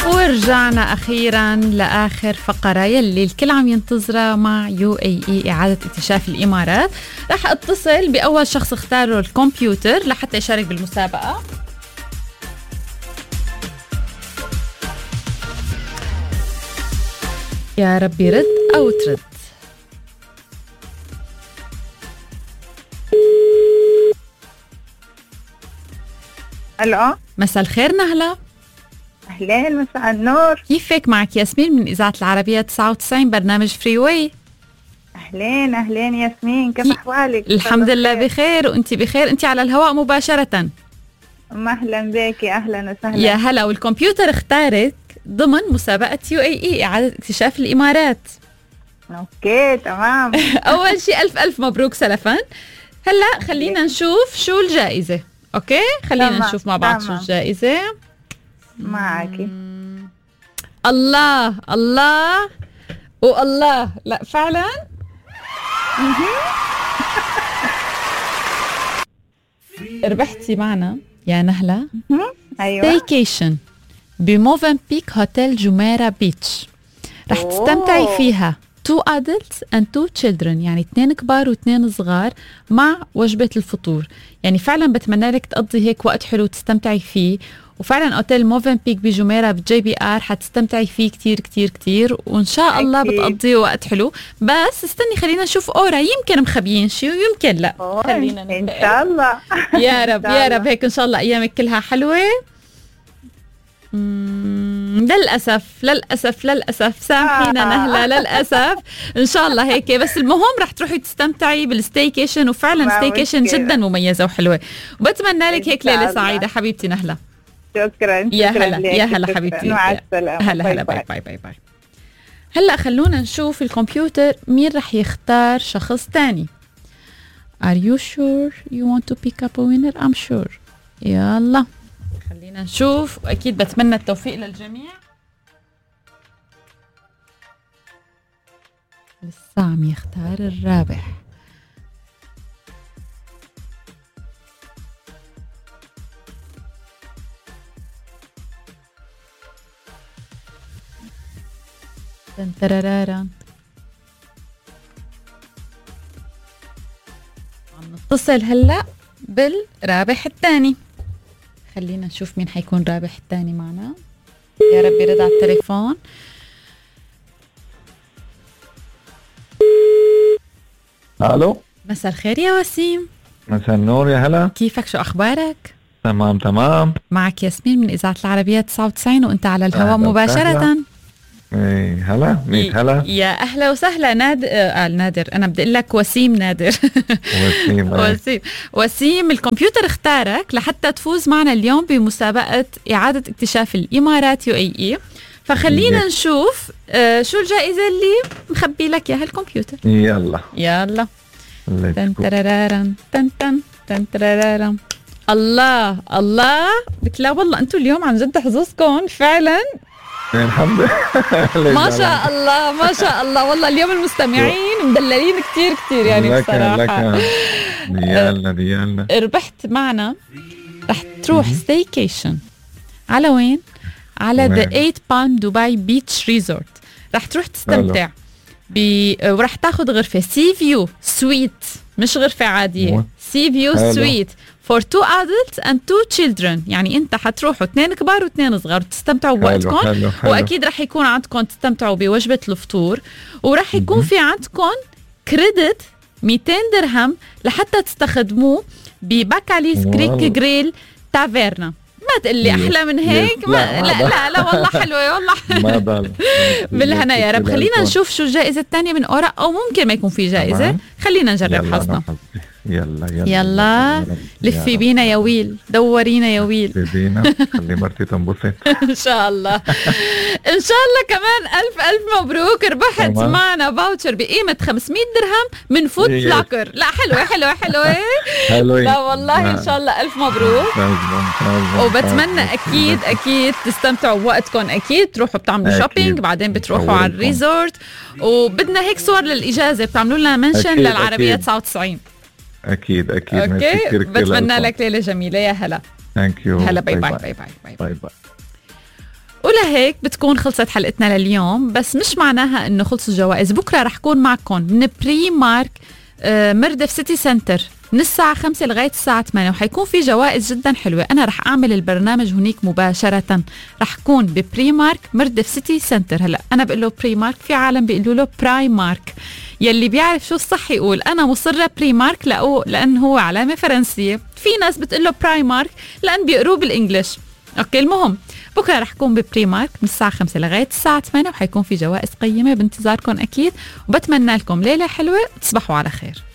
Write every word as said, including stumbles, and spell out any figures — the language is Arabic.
ورجعنا أخيرا لآخر فقرة يلي الكل عم ينتظرها مع يو اي اي إعادة اكتشاف الإمارات. رح اتصل بأول شخص اختاره الكمبيوتر لحتى يشارك بالمسابقة. يا رب يرد أو ترد. الو، مساء الخير نهلة. اهلين، مساء النور. كيفك؟ معك ياسمين من إذاعة العربية تسعة وتسعين برنامج فري واي. اهلين اهلين ياسمين، كيف احوالك؟ الحمد لله بخير، وانت بخير؟ انت على الهواء مباشرة. اهلا بك، اهلا وسهلا. يا هلا. والكمبيوتر اختارك ضمن مسابقة يو اي اي إعادة اكتشاف الإمارات. اوكي تمام. اول شيء الف الف مبروك سلفا. هلا خلينا نشوف شو الجائزة. اوكي خلينا تمام. نشوف مع بعض تمام. شو الجائزة معك. الله الله والله. لا فعلا ربحتي معنا يا نهلة. ايوه، ستيكيشن بموفنبيك هوتيل جميرة بيتش. رح تستمتعي فيها two adults and two children، يعني اثنين كبار واثنين صغار مع وجبة الفطور. يعني فعلا بتمنى لك تقضي هيك وقت حلو تستمتعي فيه. وفعلا اوتيل موفنبيك بجميرة بجي بي ار حتستمتعي فيه كتير كتير كتير، وان شاء الله بتقضي وقت حلو. بس استني خلينا نشوف اورا، يمكن مخبيين شيء ويمكن لا. خلينا ان شاء الله. يا رب يا رب هيك ان شاء الله ايامك كلها حلوة. للأسف للأسف للأسف سامحينا آه. نهلة للأسف. إن شاء الله هيك، بس المهم رح تروحي تستمتعي بالستيكيشن، وفعلا ستيكيشن جدا مميزة وحلوة، وبتمنى لك هيك ليلة سعيدة حبيبتي نهلة. شكرا يا هلا يا هلا حبيبتي، مع السلامة. هلا هلا باي باي باي باي. هلا خلونا نشوف الكمبيوتر مين رح يختار شخص تاني. Are you sure you want to pick up a winner? I'm sure. يلا خلينا نشوف، واكيد بتمنى التوفيق للجميع. لسه عم يختار الرابح. تنترارارا. عم نتصل هلا بالرابح الثاني. خلينا نشوف مين حيكون رابح الثاني معنا. يا رب يرد على التليفون. الو، مساء الخير يا وسيم. مساء النور يا هلا. كيفك؟ شو اخبارك؟ تمام تمام. معك ياسمين من إذاعة العربية تسعة وتسعين، وانت على الهواء مباشرة. ايه هلا، ميت هلا. يا اهلا وسهلا. نادر آه نادر انا بدي اقول لك وسيم نادر. وسيم وسيم وسيم الكمبيوتر اختارك لحتى تفوز معنا اليوم بمسابقة إعادة اكتشاف الإمارات يو اي اي. فخلينا يه. نشوف آه شو الجائزة اللي مخبي لك اياها الكمبيوتر. يلا يلا تن ترارارن تن تن تن ترارارن. الله الله بك. لا والله انتم اليوم عن جد حظوظكم فعلا. الحمد لله. ما شاء الله ما شاء الله. والله اليوم المستمعين مدللين كتير كتير يعني بصراحة. ديالنا ديالنا ربحت معنا. رح تروح ستيكيشن على وين؟ على ذا ايت بالم دبي بيتش ريزورت. رح تروح تستمتع ب... ورح تاخذ غرفة سي فيو سويت، مش غرفة عادية، سي فيو سويت for two adults and two children. يعني انت حتروحوا اثنين كبار واثنين صغار تستمتعوا بوقتكم، واكيد رح يكون عندكم تستمتعوا بوجبة الفطور، ورح يكون في عندكم كريدت مئتين درهم لحتى تستخدموه بباكاليس كريك جريل تافيرنا. ما تقلي احلى من هيك. ما لا لا لا, لا والله حلوه والله. ما بال بالهنا يا رب. خلينا نشوف شو الجائزه الثانيه من اوراق، او ممكن ما يكون في جائزه. خلينا نجرب حظنا. يلا يلا يلا لفي بينا يا ويل، دورينا يا ويل. بينا خلي مرتي تنبسط. ان شاء الله ان شاء الله. كمان الف الف مبروك. ربحت معنا فاوتشر بقيمه خمسمية درهم من فود لوكر. لا حلوه حلوه حلوه حلوه. لا والله ان شاء الله الف مبروك. وبتمنى اكيد اكيد تستمتعوا بوقتكم. اكيد تروحوا بتعملوا شوبينج، بعدين بتروحوا على الريزورت، وبدنا هيك صور للاجازه بتعملوا لنا منشن للعربيه تسعة وتسعين. اكيد اكيد. اوكي بتمنى لك ليله جميله. يا هلا. ثانك يو. هلا باي باي باي باي باي باي, باي. ولهيك بتكون خلصت حلقتنا لليوم، بس مش معناها انه خلصوا الجوائز. بكره رح كون معكم من بري مارك آه مردف سيتي سنتر من الساعة خمسة لغاية الساعة ثمانية، وحيكون في جوائز جدا حلوة. أنا رح أعمل البرنامج هناك مباشرة، رح كون ببري مارك مردف سيتي سنتر. هلأ أنا بقول له بري مارك، في عالم بيقولوا له براي مارك، يلي بيعرف شو الصح يقول. أنا مصرة بري مارك لأن هو علامة فرنسية، في ناس بتقول له براي مارك لأن بيقروه بالإنجليش. أوكي، المهم بكرة رح كون ببري مارك من الساعة خمسة لغاية الساعة ثمانية، وحيكون في جوائز قيمة بانتظاركم أكيد. وبتمنى لكم ليلة حلوة، تصبحوا على خير.